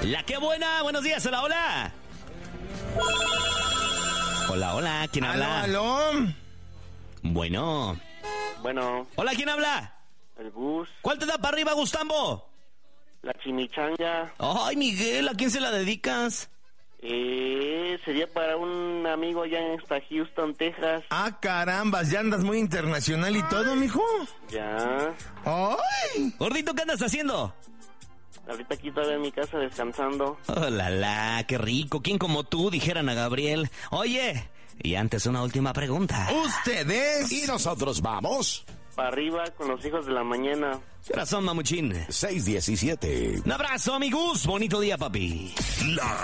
La que buena, buenos días, hola, hola. Hola, hola, ¿quién habla? Aló. Bueno. Hola, ¿quién habla? El Gus. ¿Cuál te da para arriba, Gustambo? La chimichanga. Ay, Miguel, ¿a quién se la dedicas? Sería para un amigo allá en Houston, Texas. Ah, carambas, ya andas muy internacional y todo, mijo. Ya. ¡Ay! Gordito, ¿qué andas haciendo? Ahorita aquí todavía en mi casa descansando. Oh, la, qué rico. ¿Quién como tú? Dijeran a Gabriel. Oye, y antes una última pregunta. ¿Ustedes? Y nosotros vamos. Para arriba con los hijos de la mañana. ¿Qué horas son, mamuchín? 6:17. Un abrazo, amigos. Bonito día, papi. La